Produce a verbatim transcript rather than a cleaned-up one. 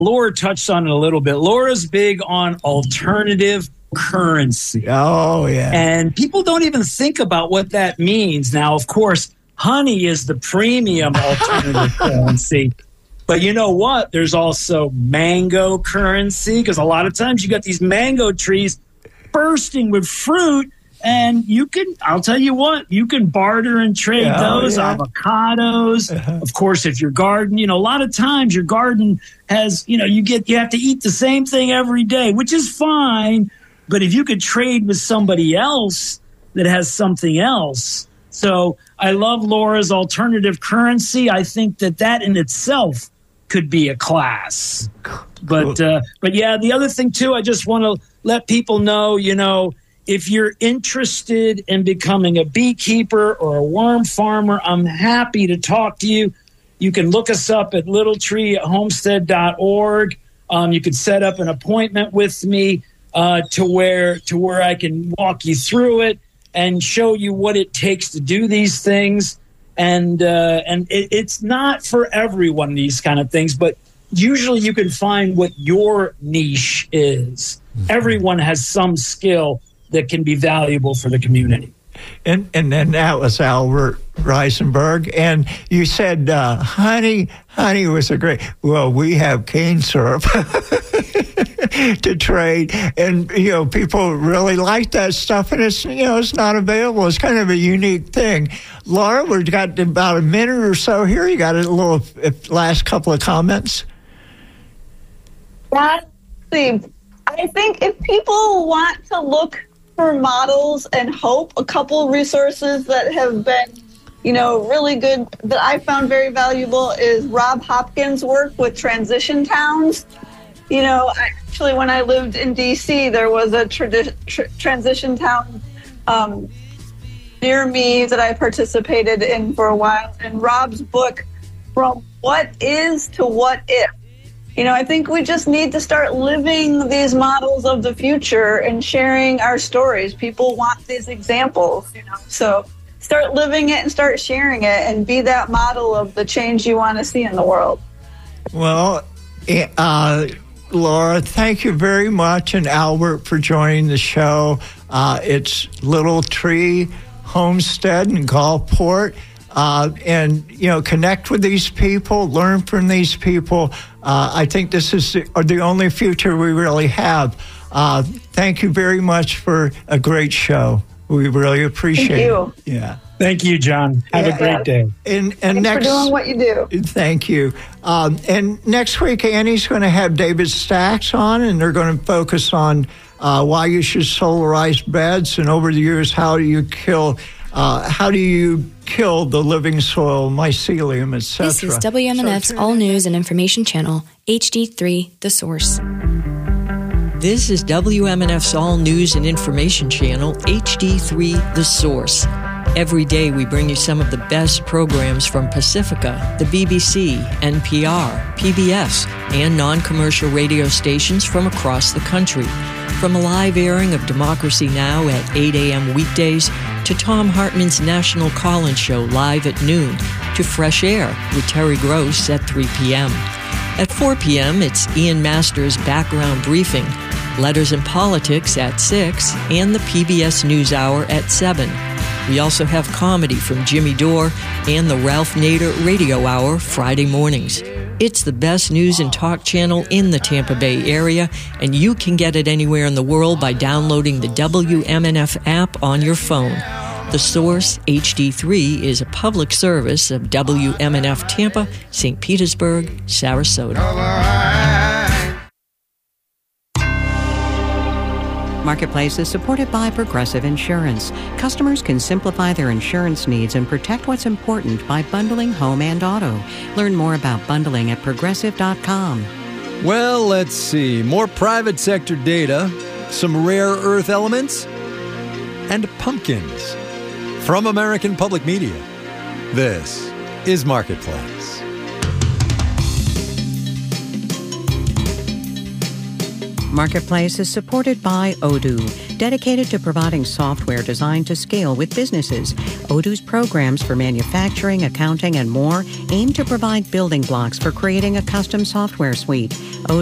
Laura touched on it a little bit. Laura's big on alternative currency. Oh, yeah. And people don't even think about what that means. Now, of course, honey is the premium alternative currency. But you know what? There's also mango currency, because a lot of times you got these mango trees bursting with fruit. And you can, I'll tell you what, you can barter and trade Oh, those yeah. avocados. Uh-huh. Of course, if your garden, you know, a lot of times your garden has, you know, you get, you have to eat the same thing every day, which is fine. But if you could trade with somebody else that has something else. So I love Laura's alternative currency. I think that that in itself could be a class. But, uh, but yeah, the other thing too, I just want to let people know, you know, if you're interested in becoming a beekeeper or a worm farmer, I'm happy to talk to you. You can look us up at little tree homestead dot org. Um, you can set up an appointment with me uh, to where to where I can walk you through it and show you what it takes to do these things. And uh, and it, it's not for everyone, these kind of things, but usually you can find what your niche is. Mm-hmm. Everyone has some skill that can be valuable for the community. And and then that was Albert Reisenberg. And you said uh, honey, honey was a great, well, we have cane syrup to trade. And, you know, people really like that stuff. And it's, you know, it's not available. It's kind of a unique thing. Laura, we've got about a minute or so here. You got a little last couple of comments? Yeah, I think if people want to look for models and hope, a couple resources that have been, you know, really good that I found very valuable is Rob Hopkins' work with transition towns. You know, actually, when I lived in D C, there was a tradi- tr- transition town um, near me that I participated in for a while. And Rob's book, From What Is to What If. You know, I think we just need to start living these models of the future and sharing our stories. People want these examples, you know, so start living it and start sharing it and be that model of the change you want to see in the world. Well, uh, Laura, thank you very much, and Albert for joining the show. Uh, it's Little Tree Homestead in Gulfport. Uh, and, you know, connect with these people, learn from these people. Uh, I think this is the, the only future we really have. Uh, thank you very much for a great show. We really appreciate thank you. it. Yeah. Thank you, John. Have yeah. a great day. And, and Thanks next, for doing what you do. Thank you. Um, and next week, Annie's going to have David Stacks on, and they're going to focus on uh, why you should solarize beds, and over the years, how do you kill Uh, how do you kill the living soil, mycelium, et cetera? This is W M N F's so, All News and Information Channel, H D three, The Source. This is W M N F's All News and Information Channel, H D three, The Source. Every day we bring you some of the best programs from Pacifica, the B B C, N P R, P B S, and non-commercial radio stations from across the country. From a live airing of Democracy Now! At eight a.m. weekdays, to Tom Hartman's National Call-In Show live at noon, to Fresh Air with Terry Gross at three p.m. At four p.m., it's Ian Masters' Background Briefing, Letters and Politics at six, and the P B S NewsHour at seven. We also have comedy from Jimmy Dore and the Ralph Nader Radio Hour Friday mornings. It's the best news and talk channel in the Tampa Bay area, and you can get it anywhere in the world by downloading the W M N F app on your phone. The Source H D three is a public service of W M N F Tampa, Saint Petersburg, Sarasota. Marketplace is supported by Progressive Insurance. Customers can simplify their insurance needs and protect what's important by bundling home and auto. Learn more about bundling at progressive dot com. Well, let's see. More private sector data, some rare earth elements, and pumpkins. From American Public Media, this is Marketplace. Marketplace is supported by Odoo. dedicated to providing software designed to scale with businesses. Odoo's programs for manufacturing, accounting, and more aim to provide building blocks for creating a custom software suite.